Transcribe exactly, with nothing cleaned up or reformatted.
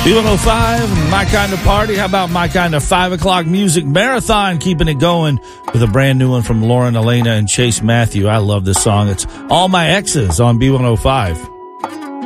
B one oh five, My Kind of Party. How about My Kind of five o'clock Music Marathon, keeping it going with a brand new one from Lauren Elena and Chase Matthew. I love this song. It's All My Exes on B one oh five.